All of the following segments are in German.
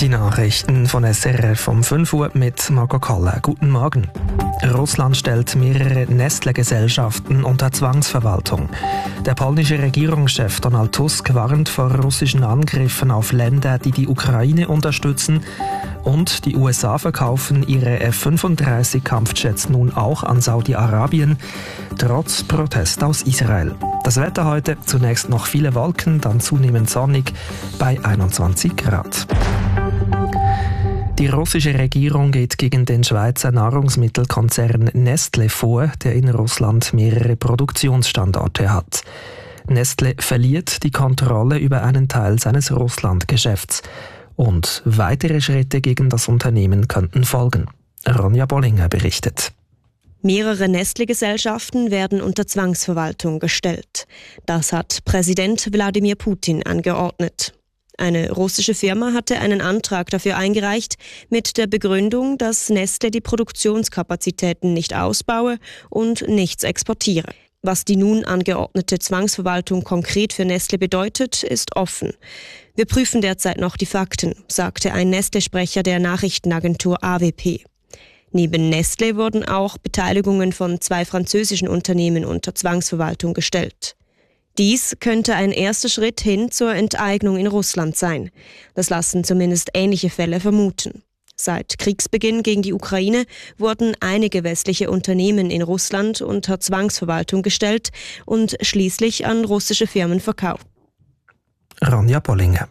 Die Nachrichten von SRF um 5 Uhr mit Marco Kalle. Guten Morgen. Russland stellt mehrere Nestle-Gesellschaften unter Zwangsverwaltung. Der polnische Regierungschef Donald Tusk warnt vor russischen Angriffen auf Länder, die die Ukraine unterstützen. Und die USA verkaufen ihre F-35-Kampfjets nun auch an Saudi-Arabien, trotz Protest aus Israel. Das Wetter heute, zunächst noch viele Wolken, dann zunehmend sonnig bei 21 Grad. Die russische Regierung geht gegen den Schweizer Nahrungsmittelkonzern Nestle vor, der in Russland mehrere Produktionsstandorte hat. Nestle verliert die Kontrolle über einen Teil seines Russlandgeschäfts. Und weitere Schritte gegen das Unternehmen könnten folgen. Ronja Bollinger berichtet. Mehrere Nestle-Gesellschaften werden unter Zwangsverwaltung gestellt. Das hat Präsident Wladimir Putin angeordnet. Eine russische Firma hatte einen Antrag dafür eingereicht, mit der Begründung, dass Nestle die Produktionskapazitäten nicht ausbaue und nichts exportiere. Was die nun angeordnete Zwangsverwaltung konkret für Nestle bedeutet, ist offen. Wir prüfen derzeit noch die Fakten, sagte ein Nestle-Sprecher der Nachrichtenagentur AWP. Neben Nestle wurden auch Beteiligungen von 2 französischen Unternehmen unter Zwangsverwaltung gestellt. Dies könnte ein erster Schritt hin zur Enteignung in Russland sein. Das lassen zumindest ähnliche Fälle vermuten. Seit Kriegsbeginn gegen die Ukraine wurden einige westliche Unternehmen in Russland unter Zwangsverwaltung gestellt und schließlich an russische Firmen verkauft. Ronja Bollinger.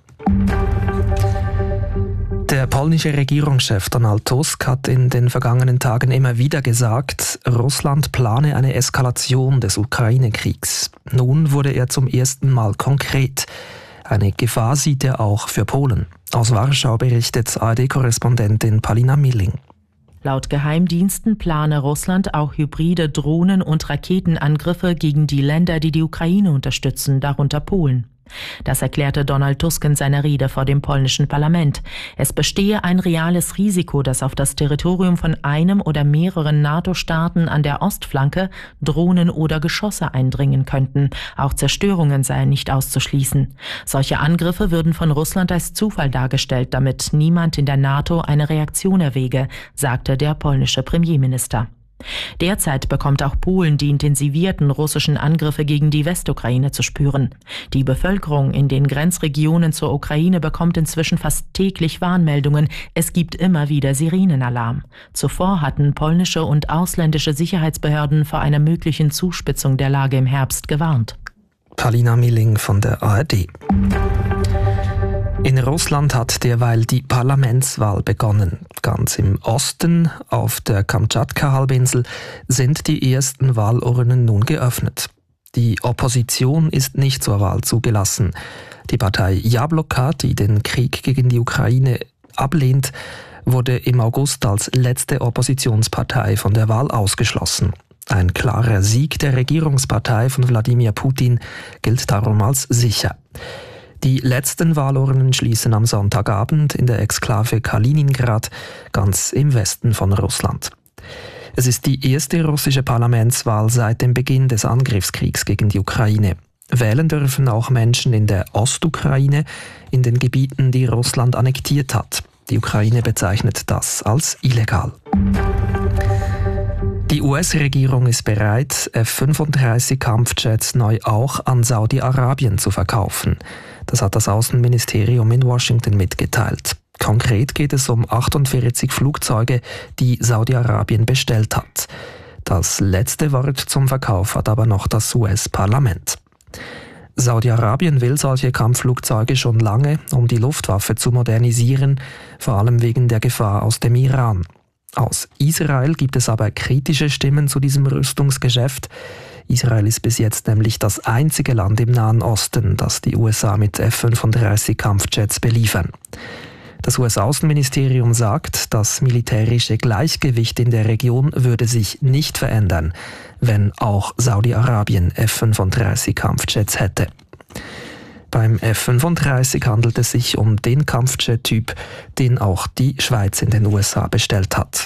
Der polnische Regierungschef Donald Tusk hat in den vergangenen Tagen immer wieder gesagt, Russland plane eine Eskalation des Ukraine-Kriegs. Nun wurde er zum ersten Mal konkret. Eine Gefahr sieht er auch für Polen. Aus Warschau berichtet ARD-Korrespondentin Palina Milling. Laut Geheimdiensten plane Russland auch hybride Drohnen- und Raketenangriffe gegen die Länder, die die Ukraine unterstützen, darunter Polen. Das erklärte Donald Tusk in seiner Rede vor dem polnischen Parlament. Es bestehe ein reales Risiko, dass auf das Territorium von einem oder mehreren NATO-Staaten an der Ostflanke Drohnen oder Geschosse eindringen könnten. Auch Zerstörungen seien nicht auszuschließen. Solche Angriffe würden von Russland als Zufall dargestellt, damit niemand in der NATO eine Reaktion erwäge, sagte der polnische Premierminister. Derzeit bekommt auch Polen die intensivierten russischen Angriffe gegen die Westukraine zu spüren. Die Bevölkerung in den Grenzregionen zur Ukraine bekommt inzwischen fast täglich Warnmeldungen. Es gibt immer wieder Sirenenalarm. Zuvor hatten polnische und ausländische Sicherheitsbehörden vor einer möglichen Zuspitzung der Lage im Herbst gewarnt. Palina Milling von der ARD. In Russland hat derweil die Parlamentswahl begonnen. Ganz im Osten, auf der Kamtschatka-Halbinsel, sind die ersten Wahlurnen nun geöffnet. Die Opposition ist nicht zur Wahl zugelassen. Die Partei Jabloka, die den Krieg gegen die Ukraine ablehnt, wurde im August als letzte Oppositionspartei von der Wahl ausgeschlossen. Ein klarer Sieg der Regierungspartei von Wladimir Putin gilt darum als sicher. Die letzten Wahlurnen schließen am Sonntagabend in der Exklave Kaliningrad, ganz im Westen von Russland. Es ist die erste russische Parlamentswahl seit dem Beginn des Angriffskriegs gegen die Ukraine. Wählen dürfen auch Menschen in der Ostukraine, in den Gebieten, die Russland annektiert hat. Die Ukraine bezeichnet das als illegal. Die US-Regierung ist bereit, F-35-Kampfjets neu auch an Saudi-Arabien zu verkaufen. Das hat das Außenministerium in Washington mitgeteilt. Konkret geht es um 48 Flugzeuge, die Saudi-Arabien bestellt hat. Das letzte Wort zum Verkauf hat aber noch das US-Parlament. Saudi-Arabien will solche Kampfflugzeuge schon lange, um die Luftwaffe zu modernisieren, vor allem wegen der Gefahr aus dem Iran. Aus Israel gibt es aber kritische Stimmen zu diesem Rüstungsgeschäft. Israel ist bis jetzt nämlich das einzige Land im Nahen Osten, das die USA mit F-35 Kampfjets beliefern. Das US-Außenministerium sagt, das militärische Gleichgewicht in der Region würde sich nicht verändern, wenn auch Saudi-Arabien F-35 Kampfjets hätte. Beim F-35 handelt es sich um den Kampfjet-Typ, den auch die Schweiz in den USA bestellt hat.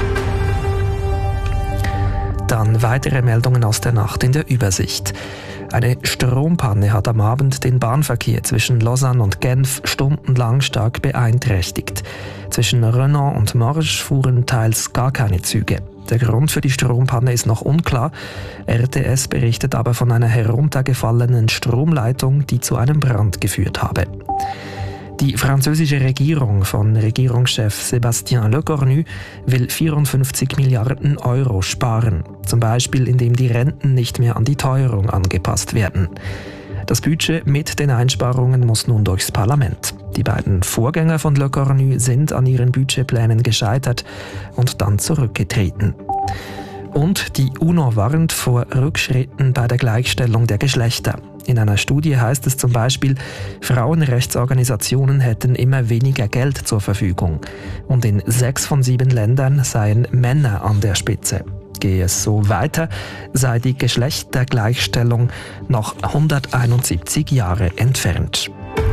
Dann weitere Meldungen aus der Nacht in der Übersicht. Eine Strompanne hat am Abend den Bahnverkehr zwischen Lausanne und Genf stundenlang stark beeinträchtigt. Zwischen Renan und Morges fuhren teils gar keine Züge. Der Grund für die Strompanne ist noch unklar. RTS berichtet aber von einer heruntergefallenen Stromleitung, die zu einem Brand geführt habe. Die französische Regierung von Regierungschef Sébastien Lecornu will 54 Milliarden Euro sparen, zum Beispiel indem die Renten nicht mehr an die Teuerung angepasst werden. Das Budget mit den Einsparungen muss nun durchs Parlament. Die beiden Vorgänger von Lecornu sind an ihren Budgetplänen gescheitert und dann zurückgetreten. Und die UNO warnt vor Rückschritten bei der Gleichstellung der Geschlechter. In einer Studie heißt es zum Beispiel, Frauenrechtsorganisationen hätten immer weniger Geld zur Verfügung. Und in 6 von 7 Ländern seien Männer an der Spitze. Gehe es so weiter, sei die Geschlechtergleichstellung noch 171 Jahre entfernt.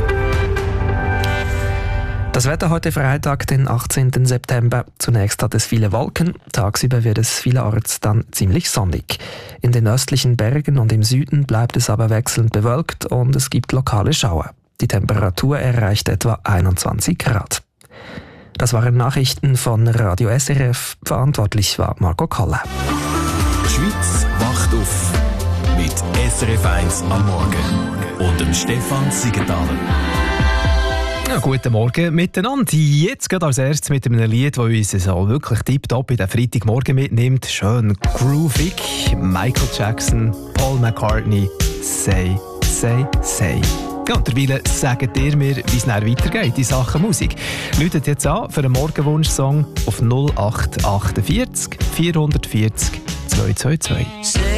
Das Wetter heute Freitag, den 18. September. Zunächst hat es viele Wolken, tagsüber wird es vielerorts dann ziemlich sonnig. In den östlichen Bergen und im Süden bleibt es aber wechselnd bewölkt und es gibt lokale Schauer. Die Temperatur erreicht etwa 21 Grad. Das waren Nachrichten von Radio SRF. Verantwortlich war Marco Koller. Die Schweiz wacht auf mit SRF 1 am Morgen und dem Stefan Siegenthaler. Ja, guten Morgen miteinander. Jetzt geht als erstes mit einem Lied, das uns so wirklich tipptopp in den Freitagmorgen mitnimmt. Schön groovig. Michael Jackson, Paul McCartney, Say, Say, Say. Ja, und derweil sagt ihr mir, wie es dann weitergeht in Sachen Musik. Läutet jetzt an für einen Morgenwunsch-Song auf 0848 440 222.